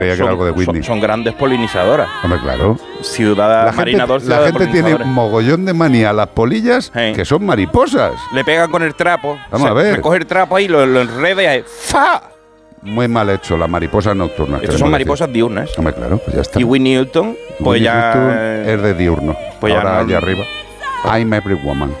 Creía que era algo de Whitney. Son grandes polinizadoras. Hombre, claro. Ciudad marina dulce. La gente tiene mogollón de manía a las polillas que son mariposas. Le pegan con el trapo. Vamos a ver. Recoge el trapo ahí, lo enreda y ahí, ¡fa! Muy mal hecho, las mariposas nocturnas. Estas son mariposas diurnas. Hombre, claro, pues ya está. Y Whitney Houston, pues Whitney ya... Houston es de diurno. Pues ahora ya no, allá arriba. I'm Every Woman.